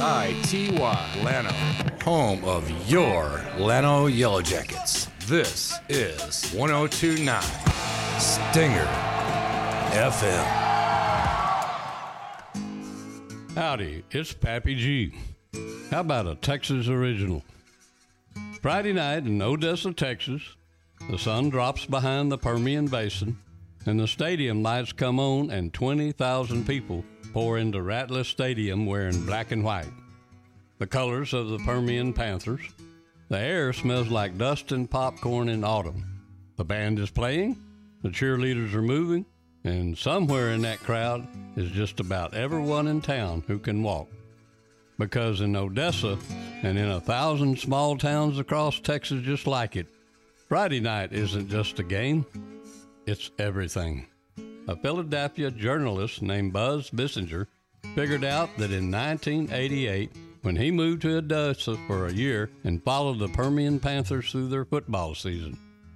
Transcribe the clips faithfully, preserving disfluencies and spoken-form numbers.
I T Y, Llano, home of your Llano Yellow Jackets. This is one oh two point nine Stinger F M. Howdy, it's Pappy G. How about a Texas original? Friday night in Odessa, Texas, the sun drops behind the Permian Basin, and the stadium lights come on, and twenty thousand people pour into Ratliff Stadium wearing black and white, the colors of the Permian Panthers. The air smells like dust and popcorn in autumn. The band is playing, the cheerleaders are moving, and somewhere in that crowd is just about everyone in town who can walk. Because in Odessa and in a thousand small towns across Texas just like it, Friday night isn't just a game, it's everything. A Philadelphia journalist named Buzz Bissinger figured out that in nineteen eighty-eight, when he moved to Odessa for a year and followed the Permian Panthers through their football season,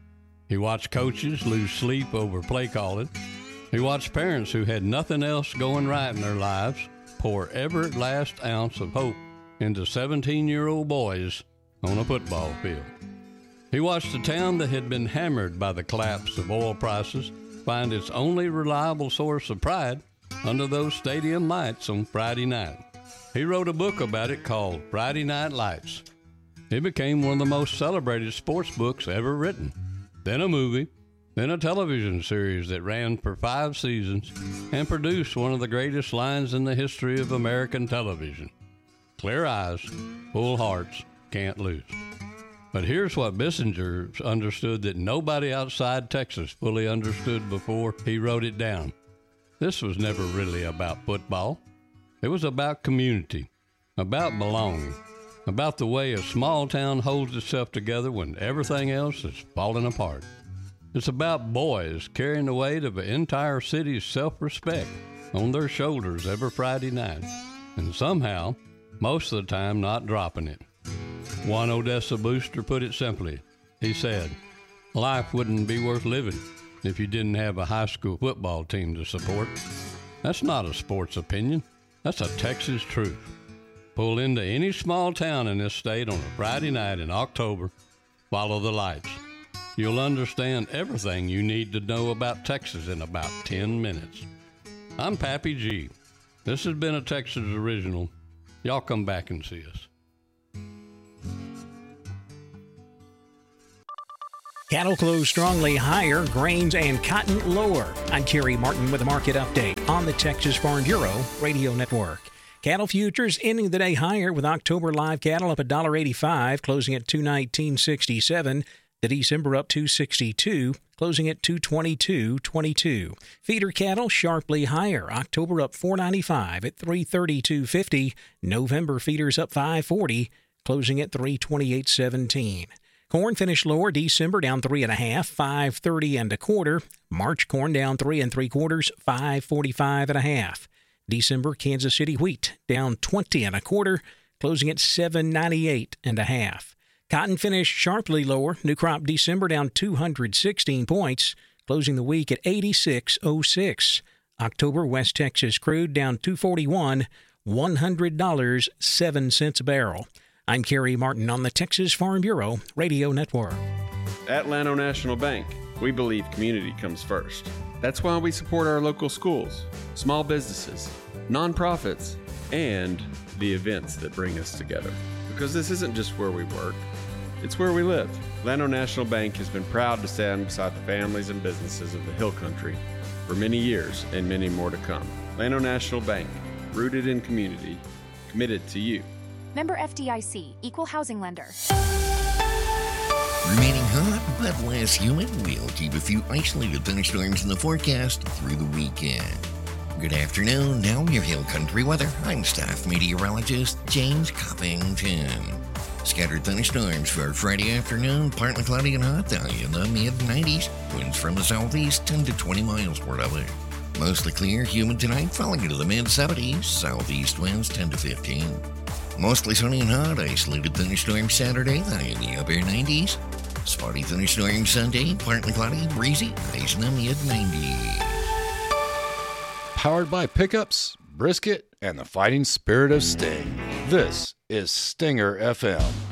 he watched coaches lose sleep over play calling. He watched parents who had nothing else going right in their lives pour every last ounce of hope into seventeen-year-old boys on a football field. He watched a town that had been hammered by the collapse of oil prices find its only reliable source of pride under those stadium lights on Friday night. He wrote a book about it called Friday Night Lights. It became one of the most celebrated sports books ever written. Then a movie, then a television series that ran for five seasons and produced one of the greatest lines in the history of American television. Clear eyes, full hearts, can't lose. But here's what Bissinger understood that nobody outside Texas fully understood before he wrote it down. This was never really about football. It was about community, about belonging, about the way a small town holds itself together when everything else is falling apart. It's about boys carrying the weight of an entire city's self-respect on their shoulders every Friday night, and somehow, most of the time, not dropping it. One Odessa booster put it simply. He said, "Life wouldn't be worth living if you didn't have a high school football team to support." That's not a sports opinion. That's a Texas truth. Pull into any small town in this state on a Friday night in October, follow the lights. You'll understand everything you need to know about Texas in about ten minutes. I'm Pappy G. This has been a Texas original. Y'all come back and see us. Cattle close strongly higher, grains and cotton lower. I'm Kerry Martin with a market update on the Texas Farm Bureau Radio Network. Cattle futures ending the day higher with October live cattle up one dollar eighty-five, closing at two nineteen sixty-seven. The December up two sixty-two, closing at two twenty-two twenty-two. Feeder cattle sharply higher. October up four ninety-five at three thirty-two fifty. November feeders up five forty, closing at three twenty-eight seventeen. Corn finished lower. December down three and a half, five thirty and a quarter. March corn down three and three quarters, five forty-five and a half. December Kansas City wheat down twenty and a quarter, closing at seven ninety-eight and a half. Cotton finished sharply lower. New crop December down two hundred sixteen points, closing the week at eighty-six oh six. October West Texas crude down two forty-one, one hundred dollars and seven cents a barrel. I'm Kerry Martin on the Texas Farm Bureau Radio Network. At Llano National Bank, we believe community comes first. That's why we support our local schools, small businesses, nonprofits, and the events that bring us together. Because this isn't just where we work, it's where we live. Llano National Bank has been proud to stand beside the families and businesses of the Hill Country for many years and many more to come. Llano National Bank, rooted in community, committed to you. Member F D I C, Equal Housing Lender. Remaining hot but less humid, we'll keep a few isolated thunderstorms in the forecast through the weekend. Good afternoon, now your Hill Country weather. I'm staff meteorologist James Covington. Scattered thunderstorms for Friday afternoon, partly cloudy and hot, down in the mid nineties. Winds from the southeast, ten to twenty miles per hour. Mostly clear, humid tonight, falling into the mid seventies. Southeast winds ten to fifteen. Mostly sunny and hot, isolated thunderstorms Saturday, high in the upper nineties. Spotty thunderstorms Sunday, partly cloudy, breezy, highs in the mid nineties. Powered by pickups, brisket, and the fighting spirit of Sting. This is Stinger F M.